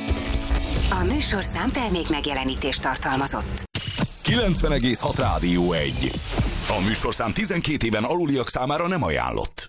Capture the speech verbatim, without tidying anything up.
A műsorszám termék megjelenítést tartalmazott. kilencven egész hat Rádió egy. A műsorszám tizenkét éven aluliak számára nem ajánlott.